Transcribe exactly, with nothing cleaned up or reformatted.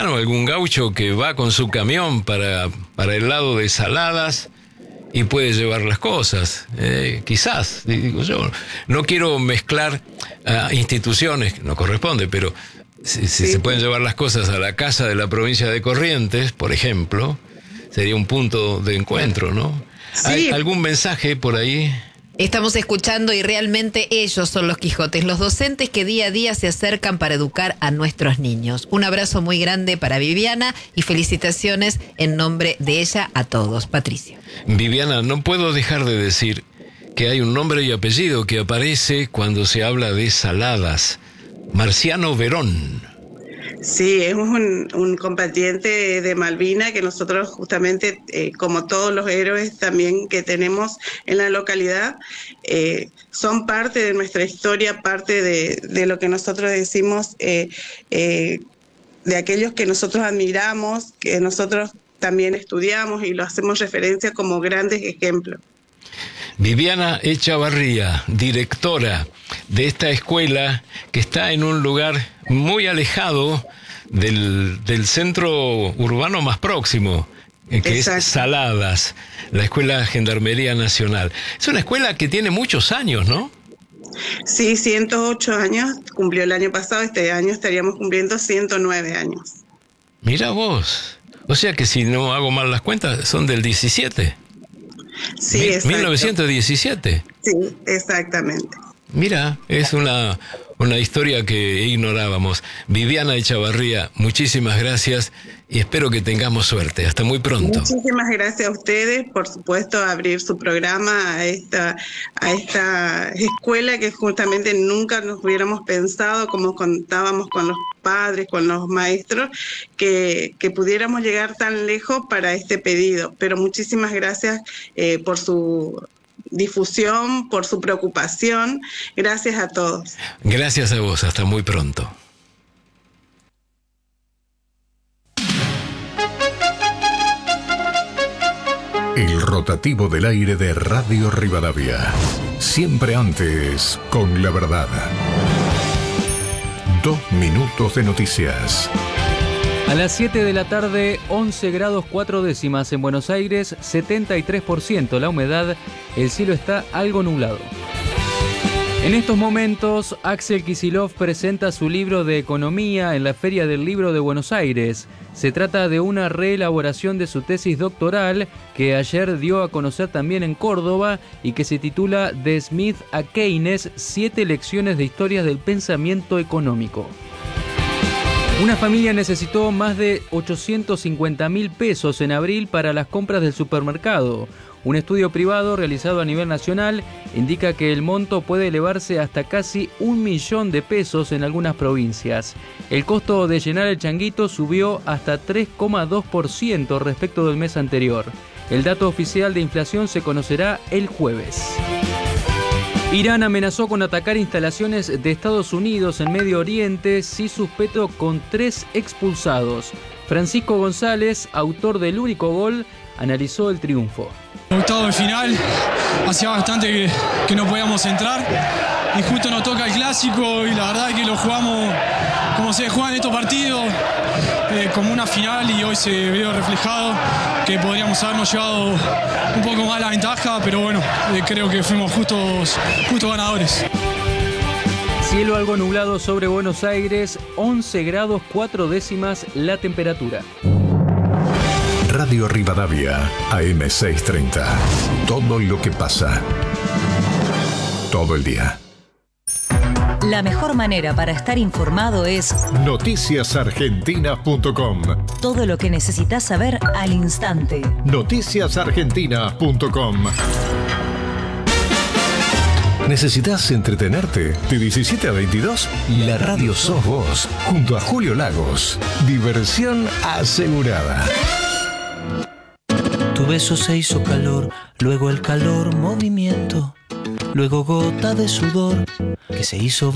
pampeano, algún gaucho que va con su camión para, para el lado de Saladas y puede llevar las cosas, eh, quizás, digo yo. No quiero mezclar uh, instituciones, no corresponde, pero si, si Sí. se pueden llevar las cosas a la casa de la provincia de Corrientes, por ejemplo, sería un punto de encuentro, ¿no? Sí. ¿Hay algún mensaje por ahí? Estamos escuchando y realmente ellos son los Quijotes, los docentes que día a día se acercan para educar a nuestros niños. Un abrazo muy grande para Viviana y felicitaciones en nombre de ella a todos. Patricia. Viviana, no puedo dejar de decir que hay un nombre y apellido que aparece cuando se habla de Saladas. Marciano Verón. Sí, es un, un combatiente de Malvina que nosotros justamente, eh, como todos los héroes también que tenemos en la localidad, eh, son parte de nuestra historia, parte de, de lo que nosotros decimos, eh, eh, de aquellos que nosotros admiramos, que nosotros también estudiamos y lo hacemos referencia como grandes ejemplos. Viviana Echavarría, directora de esta escuela que está en un lugar muy alejado del, del centro urbano más próximo, eh, que Exacto. es Saladas, la Escuela Gendarmería Nacional. Es una escuela que tiene muchos años, ¿no? Sí, ciento ocho años, cumplió el año pasado, este año estaríamos cumpliendo ciento nueve años. Mira vos. O sea que si no hago mal las cuentas, son del diecisiete. Sí, Mil- exacto. mil novecientos diecisiete. Sí, exactamente. Mira, es una, una historia que ignorábamos. Viviana Echavarría, muchísimas gracias y espero que tengamos suerte. Hasta muy pronto. Muchísimas gracias a ustedes, por supuesto, a abrir su programa a esta, a esta escuela que justamente nunca nos hubiéramos pensado, como contábamos con los padres, con los maestros, que, que pudiéramos llegar tan lejos para este pedido. Pero muchísimas gracias eh, por su difusión, por su preocupación. Gracias a todos. Gracias a vos, hasta muy pronto. El rotativo del aire de Radio Rivadavia. Siempre antes, con la verdad. Dos minutos de noticias. A las siete de la tarde, once grados cuatro décimas en Buenos Aires, setenta y tres por ciento la humedad, el cielo está algo nublado. En estos momentos, Axel Kicillof presenta su libro de economía en la Feria del Libro de Buenos Aires. Se trata de una reelaboración de su tesis doctoral que ayer dio a conocer también en Córdoba y que se titula De Smith a Keynes, siete lecciones de historias del pensamiento económico. Una familia necesitó más de ochocientos cincuenta mil pesos en abril para las compras del supermercado. Un estudio privado realizado a nivel nacional indica que el monto puede elevarse hasta casi un millón de pesos en algunas provincias. El costo de llenar el changuito subió hasta tres coma dos por ciento respecto del mes anterior. El dato oficial de inflación se conocerá el jueves. Irán amenazó con atacar instalaciones de Estados Unidos en Medio Oriente si suspeto con tres expulsados. Francisco González, autor del único gol, analizó el triunfo. Octavo de final, hacía bastante que, que no podíamos entrar y justo nos toca el clásico y la verdad es que lo jugamos como se juegan estos partidos, eh, como una final, y hoy se vio reflejado que podríamos habernos llevado un poco más la ventaja, pero bueno, eh, creo que fuimos justos, justos ganadores. Cielo algo nublado sobre Buenos Aires, once grados cuatro décimas la temperatura. Radio Rivadavia, A M seiscientos treinta. Todo lo que pasa. Todo el día. La mejor manera para estar informado es noticias argentinas punto com. todo lo que necesitas saber al instante. noticias argentinas punto com. ¿Necesitas entretenerte? De diecisiete a veintidós, la radio sos vos, junto a Julio Lagos. Diversión asegurada. Tu beso se hizo calor, luego el calor movimiento, luego gota de sudor que se hizo